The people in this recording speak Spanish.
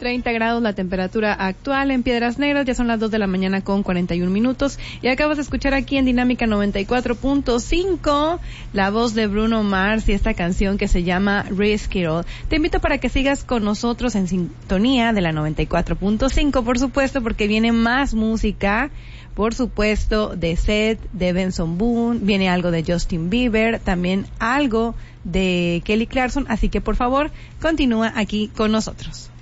30 grados la temperatura actual en Piedras Negras, ya son las 2 de la mañana con 41 minutos y acabas de escuchar aquí en Dinámica 94.5 la voz de Bruno Mars y esta canción que se llama Risk It All. Te invito para que sigas con nosotros en sintonía de la 94.5, por supuesto, porque viene más música, por supuesto, de Seth, de Benson Boone, viene algo de Justin Bieber, también algo de Kelly Clarkson, así que por favor, continúa aquí con nosotros.